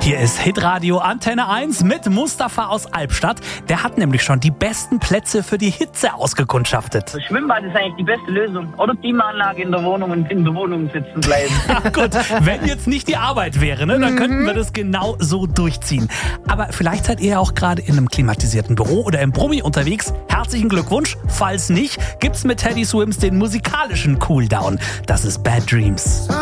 Hier ist Hitradio Antenne 1 mit Mustafa aus Albstadt. Der hat nämlich schon die besten Plätze für die Hitze ausgekundschaftet. Das Schwimmbad ist eigentlich die beste Lösung. Oder Klimaanlage in der Wohnung und in der Wohnung sitzen bleiben. Gut, wenn jetzt nicht die Arbeit wäre, ne, dann könnten wir das genau so durchziehen. Aber vielleicht seid ihr ja auch gerade in einem klimatisierten Büro oder im Brummi unterwegs. Herzlichen Glückwunsch. Falls nicht, gibt's mit Teddy Swims den musikalischen Cooldown. Das ist Bad Dreams.